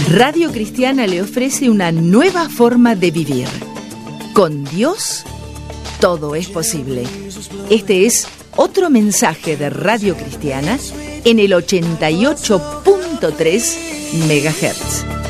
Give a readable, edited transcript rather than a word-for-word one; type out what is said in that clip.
Radio Cristiana le ofrece una nueva forma de vivir. Con Dios, todo es posible. Este es otro mensaje de Radio Cristiana en el 88.3 MHz.